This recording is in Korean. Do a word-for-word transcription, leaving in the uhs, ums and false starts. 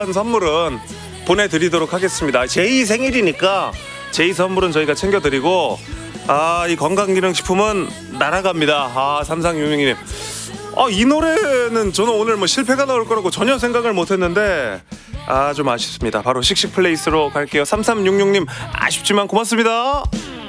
선물은 보내드리도록 하겠습니다. 제이 생일이니까 제이 선물은 저희가 챙겨드리고, 아, 이 건강기능식품은 날아갑니다. 아, 삼삼육육님. 아, 이 노래는 저는 오늘 뭐 실패가 나올 거라고 전혀 생각을 못했는데, 아, 좀 아쉽습니다. 바로 씩씩플레이스로 갈게요. 삼삼육육님 아쉽지만 고맙습니다.